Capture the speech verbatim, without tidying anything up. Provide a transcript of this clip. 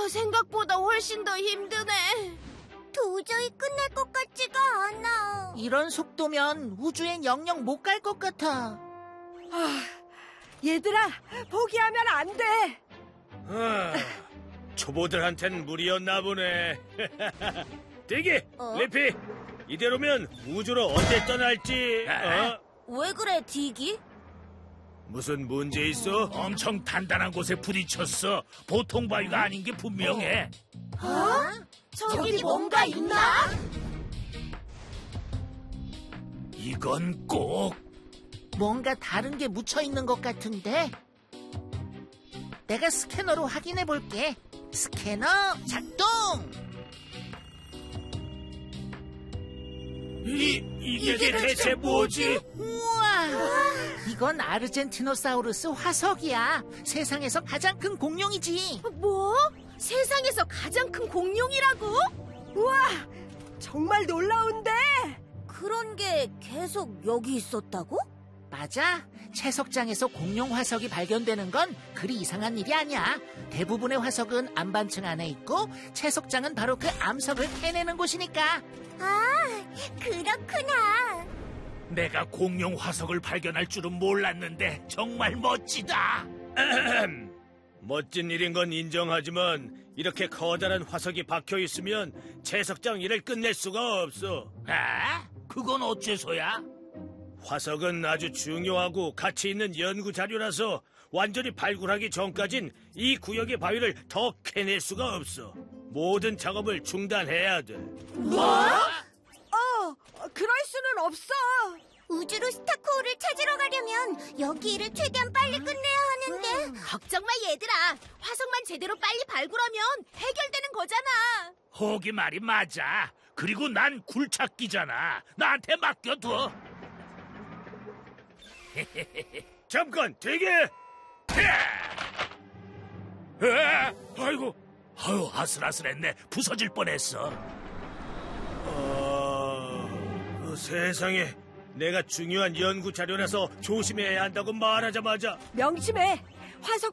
생각보다 훨씬 더 힘드네. 도저히 끝낼 것 같지가 않아. 이런 속도면 우주엔 영영 못 갈 것 같아. 아, 얘들아, 포기하면 안 돼. 아, 초보들한텐 무리였나 보네. 대기, 어? 리피. 이대로면 우주로 언제 떠날지. 어? 왜 그래, 딕이? 무슨 문제 있어? 엄청 단단한 곳에 부딪혔어. 보통 바위가 아닌 게 분명해. 어? 저기 뭔가 있나? 이건 꼭 뭔가 다른 게 묻혀 있는 것 같은데. 내가 스캐너로 확인해 볼게. 스캐너 작동! 이, 이게, 이게 대체 뭐지? 우와! 이건 아르젠티노사우루스 화석이야. 세상에서 가장 큰 공룡이지. 뭐? 세상에서 가장 큰 공룡이라고? 우와, 정말 놀라운데. 그런 게 계속 여기 있었다고? 맞아. 채석장에서 공룡 화석이 발견되는 건 그리 이상한 일이 아니야. 대부분의 화석은 안반층 안에 있고 채석장은 바로 그 암석을 캐내는 곳이니까. 아, 그렇구나. 내가 공룡 화석을 발견할 줄은 몰랐는데 정말 멋지다. 멋진 일인 건 인정하지만 이렇게 커다란 화석이 박혀 있으면 채석장 일을 끝낼 수가 없어. 아? 그건 어째서야? 화석은 아주 중요하고 가치 있는 연구 자료라서 완전히 발굴하기 전까진 이 구역의 바위를 더 캐낼 수가 없어. 모든 작업을 중단해야 돼. 뭐? 어, 그럴 수는 없어. 우주로 스타코어를 찾으러 가려면 여기 일을 최대한 빨리 끝내야 하는데. 걱정 마, 얘들아. 화석만 제대로 빨리 발굴하면 해결되는 거잖아. 호기 말이 맞아. 그리고 난 굴착기잖아. 나한테 맡겨둬. 잠깐, 대기! 에? 아이고, 아유, 아슬아슬했네. 부서질 뻔했어. 어... 어, 세상에, 내가 중요한 연구 자료라서 조심해야 한다고 말하자마자 명심해. 화석